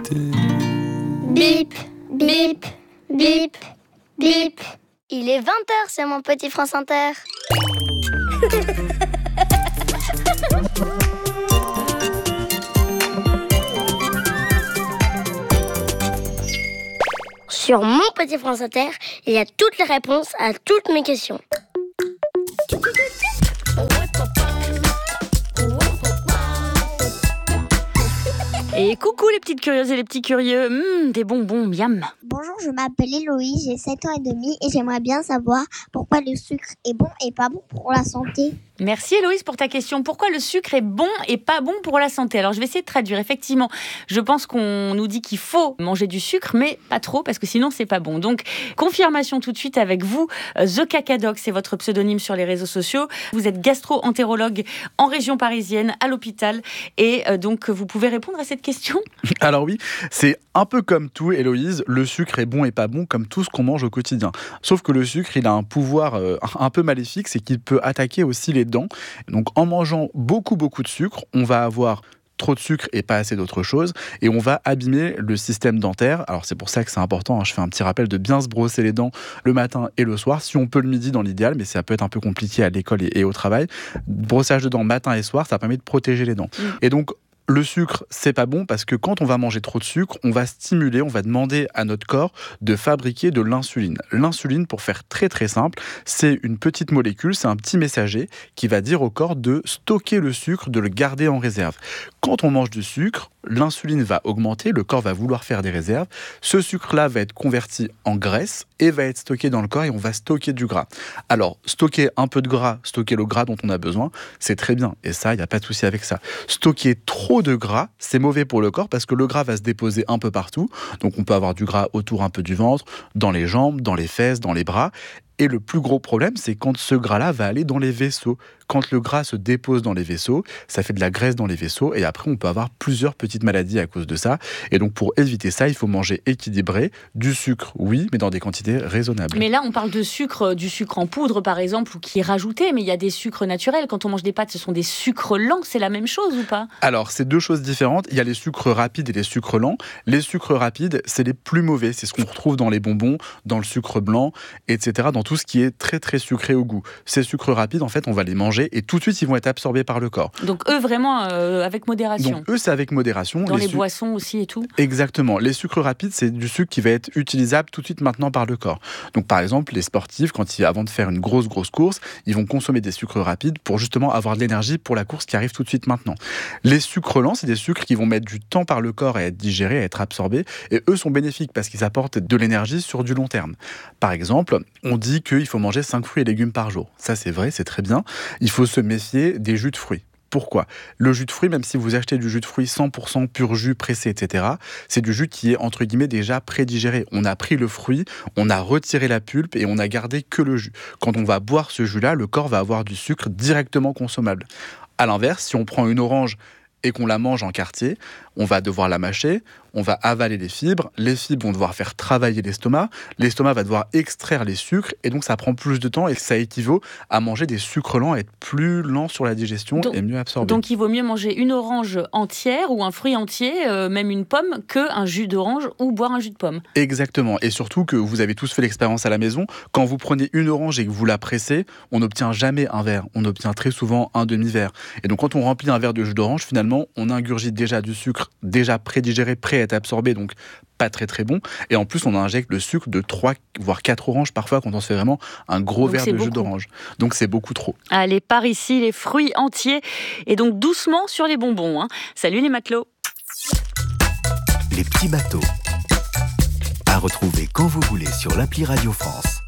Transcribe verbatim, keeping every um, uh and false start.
d'été. Bip, bip, bip, bip. Il est vingt heures sur mon petit France Inter. Sur mon petit France Inter, il y a toutes les réponses à toutes mes questions. Et coucou les petites curieuses et les petits curieux, mmh, des bonbons, miam. Bonjour, je m'appelle Héloïse, j'ai sept ans et demi et j'aimerais bien savoir pourquoi le sucre est bon et pas bon pour la santé. Merci Héloïse pour ta question. Pourquoi le sucre est bon et pas bon pour la santé ? Alors je vais essayer de traduire. Effectivement, je pense qu'on nous dit qu'il faut manger du sucre, mais pas trop parce que sinon c'est pas bon. Donc confirmation tout de suite avec vous. The Cacadoc, c'est votre pseudonyme sur les réseaux sociaux. Vous êtes gastro-entérologue en région parisienne, à l'hôpital, et donc vous pouvez répondre à cette question. Alors oui, c'est un peu comme tout, Héloïse. Le sucre est bon et pas bon comme tout ce qu'on mange au quotidien. Sauf que le sucre, il a un pouvoir euh, un peu maléfique, c'est qu'il peut attaquer aussi les dents. Donc en mangeant beaucoup beaucoup de sucre, on va avoir trop de sucre et pas assez d'autre chose, et on va abîmer le système dentaire. Alors c'est pour ça que c'est important, hein, je fais un petit rappel de bien se brosser les dents le matin et le soir, si on peut le midi dans l'idéal, mais ça peut être un peu compliqué à l'école et, et au travail. Brossage de dents matin et soir, ça permet de protéger les dents. Mmh. Et donc le sucre, c'est pas bon parce que quand on va manger trop de sucre, on va stimuler, on va demander à notre corps de fabriquer de l'insuline. L'insuline, pour faire très très simple, c'est une petite molécule, c'est un petit messager qui va dire au corps de stocker le sucre, de le garder en réserve. Quand on mange du sucre, l'insuline va augmenter, le corps va vouloir faire des réserves. Ce sucre-là va être converti en graisse et va être stocké dans le corps et on va stocker du gras. Alors, stocker un peu de gras, stocker le gras dont on a besoin, c'est très bien. Et ça, il n'y a pas de souci avec ça. Stocker trop de gras, c'est mauvais pour le corps parce que le gras va se déposer un peu partout. Donc, on peut avoir du gras autour un peu du ventre, dans les jambes, dans les fesses, dans les bras. Et le plus gros problème, c'est quand ce gras-là va aller dans les vaisseaux. Quand le gras se dépose dans les vaisseaux, ça fait de la graisse dans les vaisseaux et après, on peut avoir plusieurs petites maladies à cause de ça. Et donc, pour éviter ça, il faut manger équilibré. Du sucre, oui, mais dans des quantités raisonnables. Mais là, on parle de sucre, du sucre en poudre, par exemple, ou qui est rajouté, mais il y a des sucres naturels. Quand on mange des pâtes, ce sont des sucres lents. C'est la même chose ou pas ? Alors, c'est deux choses différentes. Il y a les sucres rapides et les sucres lents. Les sucres rapides, c'est les plus mauvais. C'est ce qu'on retrouve dans les bonbons, dans le sucre blanc, et cetera, dans tout ce qui est très très sucré au goût. Ces sucres rapides, en fait, on va les manger et tout de suite, ils vont être absorbés par le corps. Donc eux, vraiment, euh, avec modération. Donc eux, c'est avec modération. Dans les, les sucres... boissons aussi et tout. Exactement. Les sucres rapides, c'est du sucre qui va être utilisable tout de suite maintenant par le corps. Donc par exemple, les sportifs, quand ils, avant de faire une grosse grosse course, ils vont consommer des sucres rapides pour justement avoir de l'énergie pour la course qui arrive tout de suite maintenant. Les sucres lents, c'est des sucres qui vont mettre du temps par le corps à être digérés, à être absorbés, et eux sont bénéfiques parce qu'ils apportent de l'énergie sur du long terme. Par exemple, on dit qu'il faut manger cinq fruits et légumes par jour. Ça, c'est vrai, c'est très bien. Il faut se méfier des jus de fruits. Pourquoi ? Le jus de fruits, même si vous achetez du jus de fruits cent pour cent pur jus, pressé, et cetera, c'est du jus qui est, entre guillemets, déjà prédigéré. On a pris le fruit, on a retiré la pulpe et on a gardé que le jus. Quand on va boire ce jus-là, le corps va avoir du sucre directement consommable. À l'inverse, si on prend une orange et qu'on la mange en quartier, on va devoir la mâcher, on va avaler les fibres, les fibres vont devoir faire travailler l'estomac, l'estomac va devoir extraire les sucres, et donc ça prend plus de temps, et ça équivaut à manger des sucres lents, être plus lent sur la digestion donc, et mieux absorber. Donc il vaut mieux manger une orange entière, ou un fruit entier, euh, même une pomme, qu'un jus d'orange, ou boire un jus de pomme. Exactement, et surtout que vous avez tous fait l'expérience à la maison, quand vous prenez une orange et que vous la pressez, on n'obtient jamais un verre, on obtient très souvent un demi-verre. Et donc quand on remplit un verre de jus d'orange, finalement, on ingurgite déjà du sucre, déjà prédigéré, prêt à être absorbé, donc pas très très bon. Et en plus, on injecte le sucre de trois voire quatre oranges parfois quand on se fait vraiment un gros donc verre de beaucoup. Jus d'orange. Donc c'est beaucoup trop. Allez, par ici, les fruits entiers. Et donc doucement sur les bonbons. Hein. Salut les matelots. Les petits bateaux. À retrouver quand vous voulez sur l'appli Radio France.